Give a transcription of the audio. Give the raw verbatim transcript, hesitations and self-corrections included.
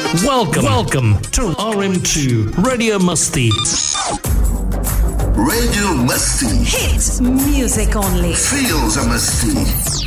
Welcome, welcome to R M two Radio Musti. Radio Musti. Hit music only. Feels a Musti.